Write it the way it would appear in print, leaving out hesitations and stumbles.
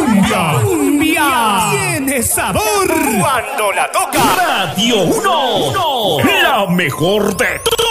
cumbia tiene sabor cuando la toca Radio 1, la mejor de todas.